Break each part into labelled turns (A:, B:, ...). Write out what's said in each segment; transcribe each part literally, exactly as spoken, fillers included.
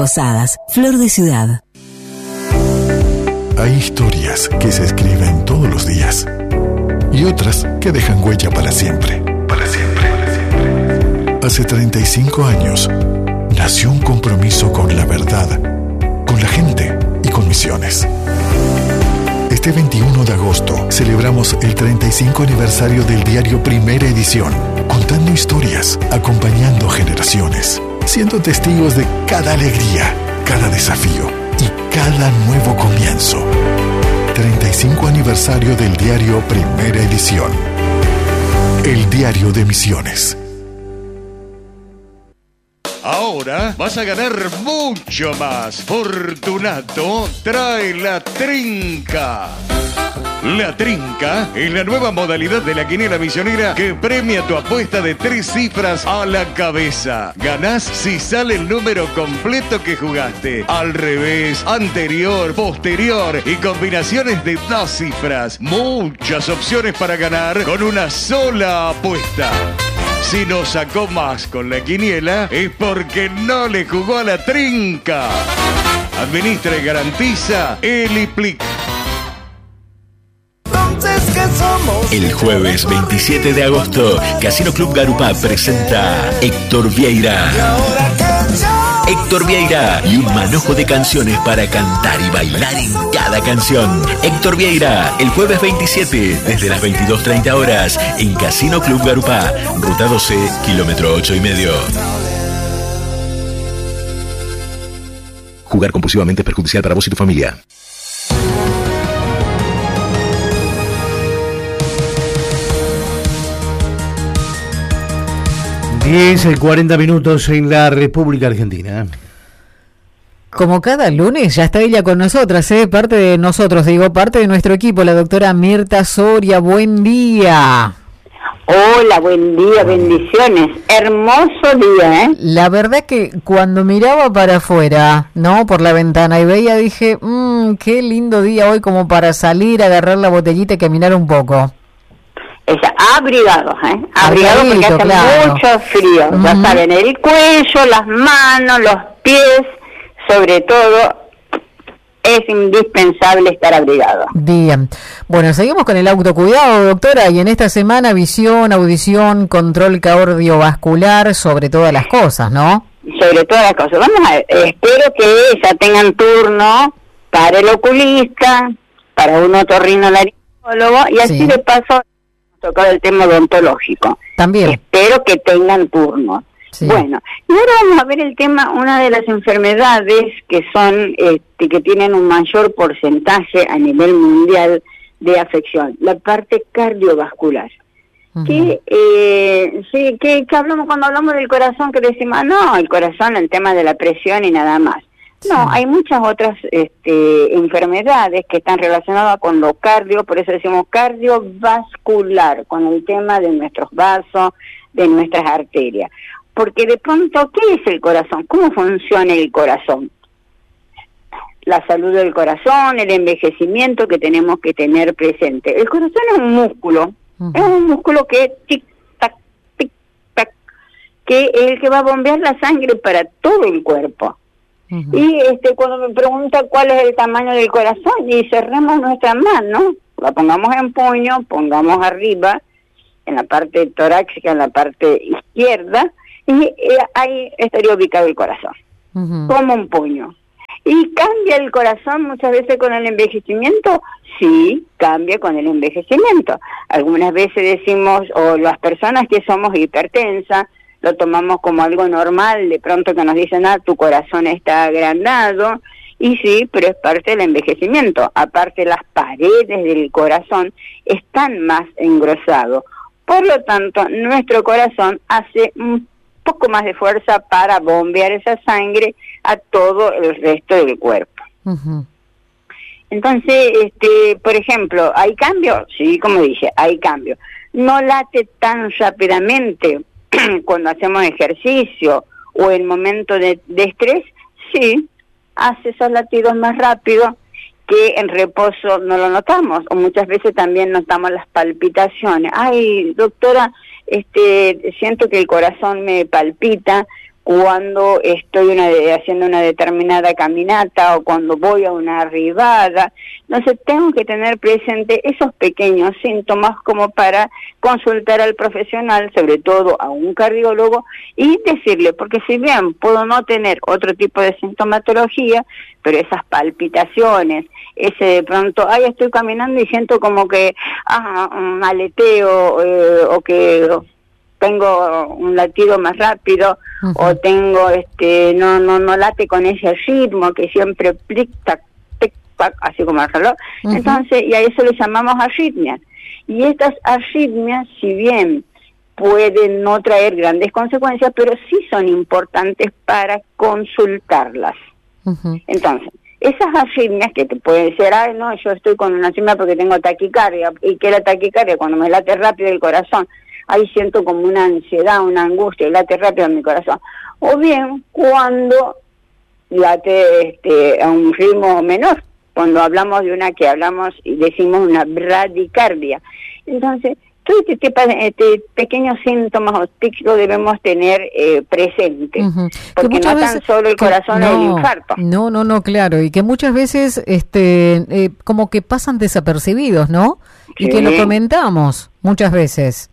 A: Posadas, Flor de Ciudad.
B: Hay historias que se escriben todos los días y otras que dejan huella para siempre. Para siempre. Hace treinta y cinco años nació un compromiso con la verdad, con la gente y con Misiones. Este veintiuno de agosto celebramos el treinta y cinco aniversario del diario Primera Edición, contando historias, acompañando generaciones, siendo testigos de cada alegría, cada desafío y cada nuevo comienzo. treinta y cinco aniversario del diario Primera Edición. El diario de Misiones.
C: Ahora vas a ganar mucho más. Fortunato trae la trinca. La trinca es la nueva modalidad de la quiniela misionera que premia tu apuesta de tres cifras a la cabeza. Ganás si sale el número completo que jugaste. Al revés, anterior, posterior y combinaciones de dos cifras. Muchas opciones para ganar con una sola apuesta. Si no sacó más con la quiniela es porque no le jugó a la trinca. Administra y garantiza Eliplic.
D: El jueves veintisiete de agosto, Casino Club Garupá presenta Héctor Vieira. Héctor Vieira y un manojo de canciones para cantar y bailar en cada canción. Héctor Vieira, el jueves veintisiete, desde las veintidós treinta horas, en Casino Club Garupá, Ruta doce, kilómetro ocho y medio. Jugar compulsivamente es perjudicial para vos y tu familia.
E: diez y cuarenta minutos en la República Argentina.
F: Como cada lunes, ya está ella con nosotras, ¿eh? Parte de nosotros, digo, parte de nuestro equipo, la doctora Mirta Soria. Buen día.
G: Hola, buen día, bendiciones. Hermoso día, ¿eh?
F: La verdad que cuando miraba para afuera, ¿no? Por la ventana y veía, dije, mmm, qué lindo día hoy como para salir, agarrar la botellita y caminar un poco.
G: Ella, abrigados, ¿eh? Abrigados porque hace claro. mucho frío. Uh-huh. Ya saben, el cuello, las manos, los pies, sobre todo, es indispensable estar abrigado.
F: Bien. Bueno, seguimos con el autocuidado, doctora, y en esta semana visión, audición, control cardiovascular, sobre todas las cosas, ¿no?
G: Sobre todas las cosas. Vamos a ver, espero que ya tengan turno para el oculista, para un otorrinolaringólogo, y así sí. de paso tocar el tema odontológico.
F: También.
G: Espero que tengan turno. Sí. Bueno, y ahora vamos a ver el tema, una de las enfermedades que son, este, que tienen un mayor porcentaje a nivel mundial de afección, la parte cardiovascular. Uh-huh. Que, eh, sí, que, que hablamos cuando hablamos del corazón, que decimos, ah, no, el corazón, el tema de la presión y nada más. No, hay muchas otras este, enfermedades que están relacionadas con lo cardio, por eso decimos cardiovascular, con el tema de nuestros vasos, de nuestras arterias. Porque de pronto, ¿qué es el corazón? ¿Cómo funciona el corazón? La salud del corazón, el envejecimiento que tenemos que tener presente. El corazón es un músculo, uh-huh. es un músculo que tic-tac, tic-tac, que es el que va a bombear la sangre para todo el cuerpo. Uh-huh. Y este cuando me pregunta cuál es el tamaño del corazón, y cerremos nuestra mano, la pongamos en puño, pongamos arriba, en la parte torácica, en la parte izquierda, y eh, ahí estaría ubicado el corazón, uh-huh. como un puño. ¿Y cambia el corazón muchas veces con el envejecimiento? Sí, cambia con el envejecimiento. Algunas veces decimos, o las personas que somos hipertensas, lo tomamos como algo normal, de pronto que nos dicen, ah, tu corazón está agrandado, y sí, pero es parte del envejecimiento. Aparte, las paredes del corazón están más engrosados. Por lo tanto, nuestro corazón hace un poco más de fuerza para bombear esa sangre a todo el resto del cuerpo. Uh-huh. Entonces, este, por ejemplo, ¿hay cambio? Sí, como dije, hay cambio. No late tan rápidamente cuando hacemos ejercicio o en momento de, de estrés, sí, hace esos latidos más rápido que en reposo no lo notamos, o muchas veces también notamos las palpitaciones. Ay, doctora, este, siento que el corazón me palpita cuando estoy una de, haciendo una determinada caminata o cuando voy a una arribada. Entonces tengo que tener presente esos pequeños síntomas como para consultar al profesional, sobre todo a un cardiólogo, y decirle, porque si bien puedo no tener otro tipo de sintomatología, pero esas palpitaciones, ese de pronto, ay, estoy caminando y siento como que, ah, un aleteo, eh, o que tengo un latido más rápido, uh-huh. o tengo, este, no, no, no late con ese ritmo que siempre plic, tac, tic, tac, así como el reloj. Uh-huh. Entonces, y a eso le llamamos arritmias. Y estas arritmias, si bien pueden no traer grandes consecuencias, pero sí son importantes para consultarlas. Uh-huh. Entonces, esas arritmias que te pueden decir, ay, no, yo estoy con una arritmia porque tengo taquicardia, y que la taquicardia, cuando me late rápido el corazón, ahí siento como una ansiedad, una angustia, y late rápido en mi corazón. O bien, cuando late este, a un ritmo menor, cuando hablamos de una que hablamos y decimos una bradicardia. Entonces, todo este tipo de este, pequeños síntomas o tics lo debemos tener eh, presente, uh-huh. porque no veces, tan solo el corazón no, es el infarto.
F: No, no, no, claro, y que muchas veces este, eh, como que pasan desapercibidos, ¿no? Sí. Y que lo comentamos muchas veces.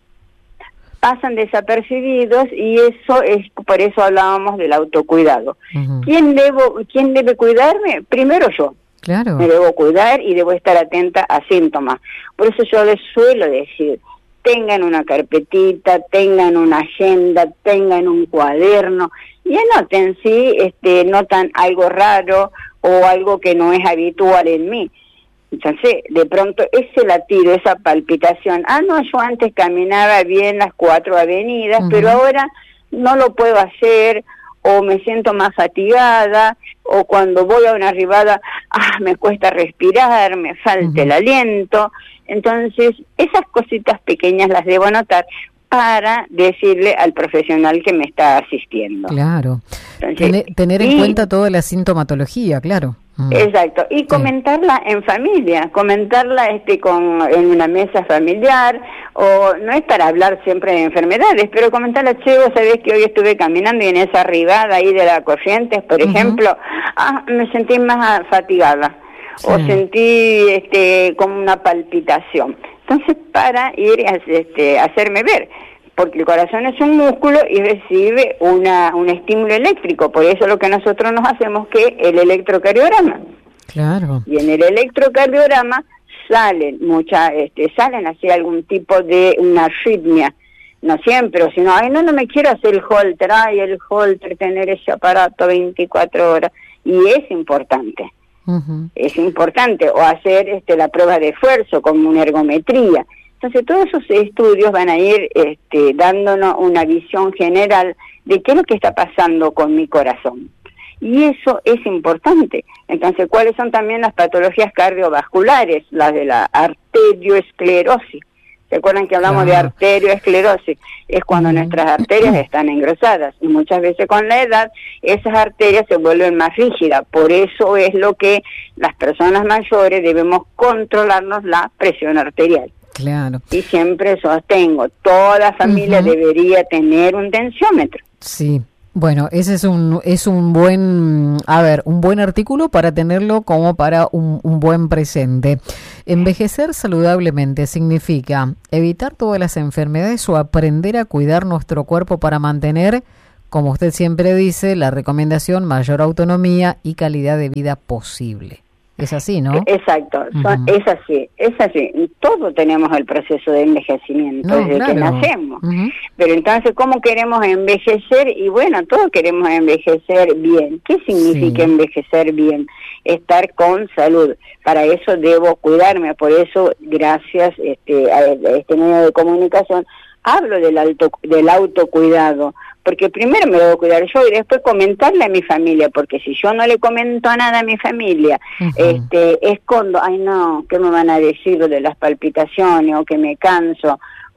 G: Pasan desapercibidos y eso es, por eso hablábamos del autocuidado. Uh-huh. ¿Quién debo, quién debe cuidarme? Primero yo.
F: Claro.
G: Me debo cuidar y debo estar atenta a síntomas. Por eso yo les suelo decir, tengan una carpetita, tengan una agenda, tengan un cuaderno y anoten si este, notan algo raro o algo que no es habitual en mí. Entonces, de pronto, ese latido, esa palpitación, ah, no, yo antes caminaba bien las cuatro avenidas, uh-huh. pero ahora no lo puedo hacer, o me siento más fatigada, o cuando voy a una arribada, ah, me cuesta respirar, me falta uh-huh. el aliento. Entonces, esas cositas pequeñas las debo anotar para decirle al profesional que me está asistiendo.
F: Claro, Entonces, tener, tener en y, cuenta toda la sintomatología, claro.
G: Exacto, y comentarla sí. en familia, comentarla este con en una mesa familiar, o no es para hablar siempre de enfermedades, pero comentarla, che, vos sabés que hoy estuve caminando y en esa arribada ahí de la Corrientes, por uh-huh. ejemplo, ah, me sentí más fatigada, sí. o sentí este como una palpitación. Entonces, para ir a este, hacerme ver, porque el corazón es un músculo y recibe una un estímulo eléctrico, por eso lo que nosotros nos hacemos que el electrocardiograma.
F: Claro.
G: Y en el electrocardiograma salen muchas, este, salen así algún tipo de una arritmia, no siempre, o sino, ay, no, no me quiero hacer el holter, ay, el holter, tener ese aparato veinticuatro horas, y es importante. Uh-huh. Es importante, o hacer este la prueba de esfuerzo como una ergometría. Entonces todos esos estudios van a ir este, dándonos una visión general de qué es lo que está pasando con mi corazón. Y eso es importante. Entonces, ¿cuáles son también las patologías cardiovasculares? Las de la arterioesclerosis. ¿Se acuerdan que hablamos claro. de arterioesclerosis? Es cuando uh-huh. nuestras arterias están engrosadas. Y muchas veces con la edad, esas arterias se vuelven más rígidas. Por eso es lo que las personas mayores debemos controlarnos la presión arterial.
F: Claro.
G: Y siempre sostengo, toda familia uh-huh. debería tener un tensiómetro.
F: Sí. Bueno, ese es un es un buen, a ver, un buen artículo para tenerlo como para un, un buen presente. Envejecer saludablemente significa evitar todas las enfermedades o aprender a cuidar nuestro cuerpo para mantener, como usted siempre dice, la recomendación mayor autonomía y calidad de vida posible. Es así, ¿no?
G: Exacto, uh-huh. Son, es así, es así. Todos tenemos el proceso de envejecimiento no, desde claro. que nacemos. Uh-huh. Pero entonces, ¿cómo queremos envejecer? Y bueno, todos queremos envejecer bien. ¿Qué significa sí. envejecer bien? Estar con salud. Para eso debo cuidarme. Por eso, gracias este, a este medio de comunicación, hablo del, alto, del autocuidado. Porque primero me debo cuidar yo y después comentarle a mi familia, porque si yo no le comento nada a mi familia, uh-huh. este escondo, ay no, ¿qué me van a decir de las palpitaciones? O que me canso,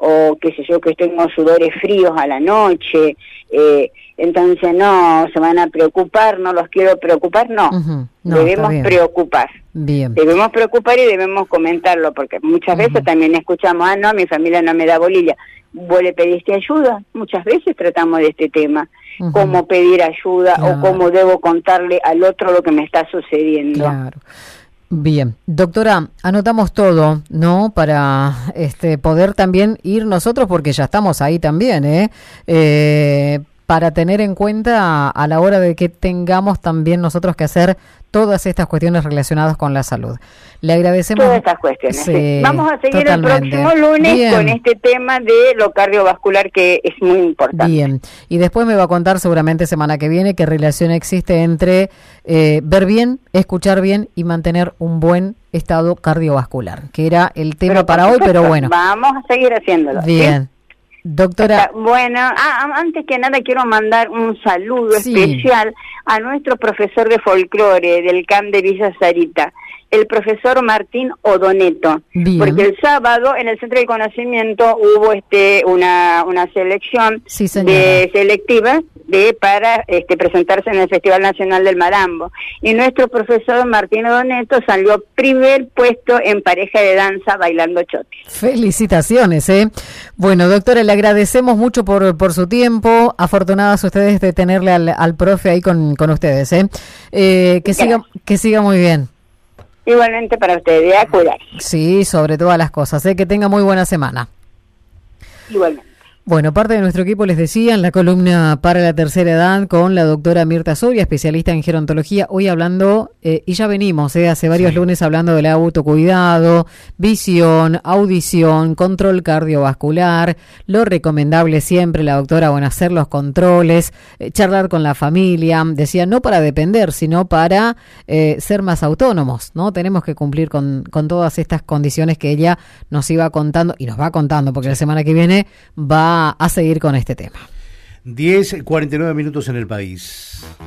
G: o qué sé yo, que tengo sudores fríos a la noche, eh, entonces no, se van a preocupar, no los quiero preocupar, no, uh-huh. no debemos preocupar.
F: Bien.
G: Debemos preocupar y debemos comentarlo, porque muchas uh-huh. veces también escuchamos, ah, no, mi familia no me da bolilla. ¿Vos le pediste ayuda? Muchas veces tratamos de este tema, uh-huh. cómo pedir ayuda claro. o cómo debo contarle al otro lo que me está sucediendo.
F: Claro. Bien, doctora, anotamos todo, ¿no? Para este poder también ir nosotros, porque ya estamos ahí también, ¿eh? eh para tener en cuenta a la hora de que tengamos también nosotros que hacer todas estas cuestiones relacionadas con la salud. Le agradecemos.
G: Todas estas cuestiones.
F: Sí,
G: sí. Vamos a seguir
F: totalmente.
G: El próximo lunes
F: Bien.
G: Con este tema de lo cardiovascular, que es muy importante.
F: Bien, y después me va a contar seguramente semana que viene qué relación existe entre eh, ver bien, escuchar bien y mantener un buen estado cardiovascular, que era el tema pero, para hoy, pero bueno.
G: Vamos a seguir haciéndolo.
F: Bien. ¿Sí? Doctora.
G: Bueno, ah, antes que nada quiero mandar un saludo sí. especial a nuestro profesor de folclore del C A M de Villa Sarita, el profesor Martín Odoneto. Bien. Porque el sábado en el Centro de Conocimiento hubo este una una selección
F: sí,
G: de selectiva de para este presentarse en el Festival Nacional del Marambo. Y nuestro profesor Martín Odoneto salió primer puesto en pareja de danza bailando chotis.
F: Felicitaciones, ¿eh? Bueno, doctora, le agradecemos mucho por, por su tiempo. Afortunadas ustedes de tenerle al, al profe ahí con, con ustedes, ¿eh? eh que siga que siga muy bien.
G: Igualmente para ustedes, a cuidar.
F: Sí, sobre todas las cosas, ¿eh? Que tenga muy buena semana.
G: Igualmente.
F: Bueno, parte de nuestro equipo, les decía, en la columna para la tercera edad con la doctora Mirta Soria, especialista en gerontología, hoy hablando, eh, y ya venimos, eh, hace varios sí. lunes hablando del autocuidado, visión, audición, control cardiovascular, lo recomendable siempre, la doctora, bueno, hacer los controles, eh, charlar con la familia, decía, no para depender, sino para eh, ser más autónomos, ¿no? Tenemos que cumplir con, con todas estas condiciones que ella nos iba contando, y nos va contando, porque la semana que viene va a seguir con este tema.
E: diez cuarenta y nueve minutos en el país.